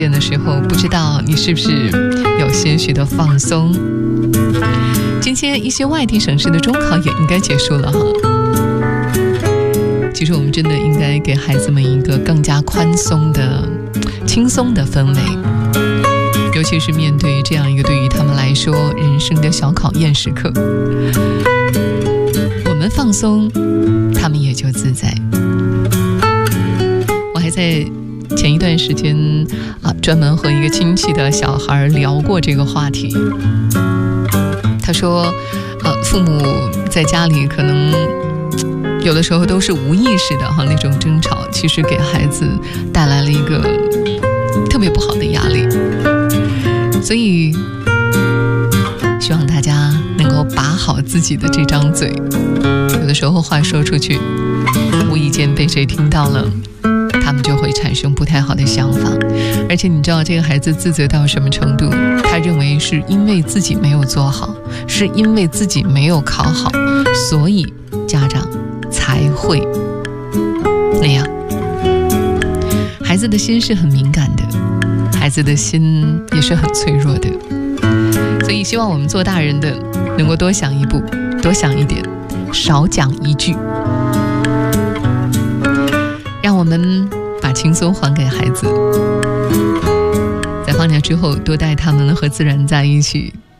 的时候，不知道你是不是有些许的放松。今天一些外地省市的中考也应该结束了哈。其实我们真的应该给孩子们一个更加宽松的、轻松的氛围，尤其是面对这样一个对于他们来说人生的小考验时刻，我们放松，他们也就自在。我还在前一段时间专门和一个亲戚的小孩聊过这个话题。他说父母在家里可能有的时候都是无意识的那种争吵，其实给孩子带来了一个特别不好的压力。所以希望大家能够把好自己的这张嘴，有的时候话说出去，无意间被谁听到了，他们就会产生不太好的想法。而且你知道这个孩子自责到什么程度，他认为是因为自己没有做好，是因为自己没有考好，所以家长才会那样。孩子的心是很敏感的，孩子的心也是很脆弱的，所以希望我们做大人的能够多想一步，多想一点，少讲一句，让我们把轻松还给孩子。在放假之后，多带他们和自然在一起，